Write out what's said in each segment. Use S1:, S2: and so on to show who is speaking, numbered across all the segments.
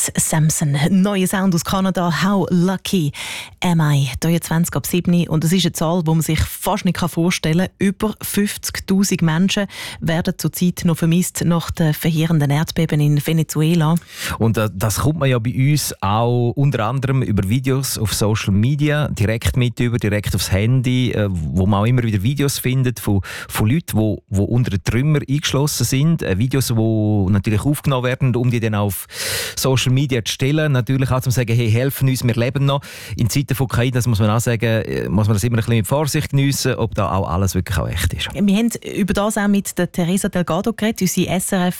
S1: Samson. Neuer Sound aus Kanada. How lucky am I? 23 ab 7. Und das ist eine Zahl, die man sich fast nicht vorstellen kann. Über 50'000 Menschen werden zurzeit noch vermisst nach den verheerenden Erdbeben in Venezuela.
S2: Und das kommt man ja bei uns auch unter anderem über Videos auf Social Media, direkt direkt aufs Handy, wo man auch immer wieder Videos findet von Leuten, die unter den Trümmern eingeschlossen sind. Videos, die natürlich aufgenommen werden, um die dann auf Social Media zu stellen. Natürlich auch zu sagen, hey, helfen uns, wir leben noch. In Zeiten von KI, das muss man auch sagen, muss man das immer ein bisschen mit Vorsicht geniessen, ob da auch alles wirklich auch echt ist.
S1: Wir haben über das auch mit der Teresa Delgado geredet, unsere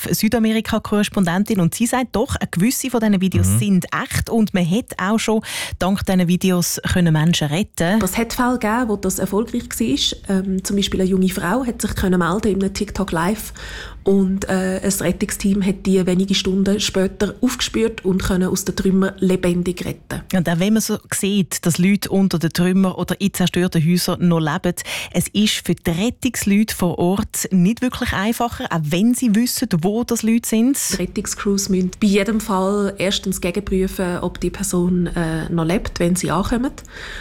S1: SRF-Südamerika-Korrespondentin. Und sie sagt doch, eine gewisse von diesen Videos sind echt und man hätte auch schon dank diesen Videos Menschen retten.
S3: Es hat Fälle gegeben, wo das erfolgreich war. Zum Beispiel eine junge Frau hat sich melden in einem TikTok Live und ein Rettungsteam hat die wenige Stunden später aufgespürt und können aus den Trümmern lebendig retten.
S1: Und auch wenn man so sieht, dass Leute unter den Trümmern oder in zerstörten Häusern noch leben, es ist für die Rettungsleute vor Ort nicht wirklich einfacher, auch wenn sie wissen, wo das Leute sind.
S3: Die Rettungscrews müssen bei jedem Fall erstens gegenprüfen, ob die Person noch lebt, wenn sie ankommen.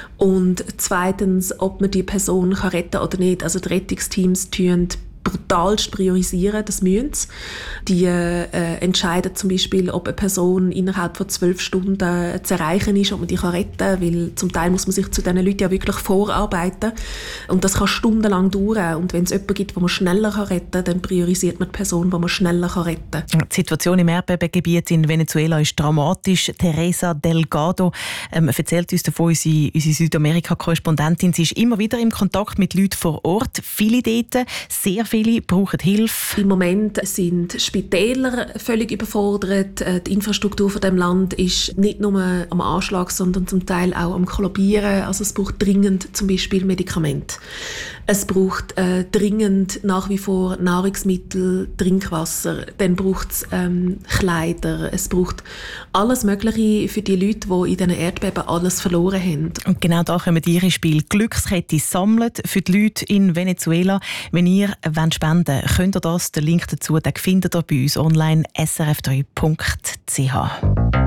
S3: Und zweitens, ob man die Person retten kann oder nicht. Also die Rettungsteams tun brutalst priorisieren, das müssen sie. Die entscheiden zum Beispiel, ob eine Person innerhalb von 12 Stunden zu erreichen ist, ob man die retten kann, weil zum Teil muss man sich zu diesen Leuten ja wirklich vorarbeiten. Und das kann stundenlang dauern. Und wenn es jemanden gibt, den man schneller retten kann, dann priorisiert man die Person, die man schneller retten kann.
S1: Die Situation im Erdbebengebiet in Venezuela ist dramatisch. Teresa Delgado erzählt uns davon, unsere Südamerika-Korrespondentin. Sie ist immer wieder im Kontakt mit Leuten vor Ort. Viele dort, sehr viele brauchen Hilfe.
S3: Im Moment sind Spitäler völlig überfordert. Die Infrastruktur von dem Land ist nicht nur am Anschlag, sondern zum Teil auch am Kollabieren. Also es braucht dringend zum Beispiel Medikamente. Es braucht dringend nach wie vor Nahrungsmittel, Trinkwasser. Dann braucht es Kleider. Es braucht alles Mögliche für die Leute, die in diesen Erdbeben alles verloren haben.
S1: Und genau da kommen ihr ins Spiel. Glückskette sammelt für die Leute in Venezuela. Wenn ihr spenden wollt, könnt ihr das. Den Link dazu den findet ihr bei uns online srf3.ch.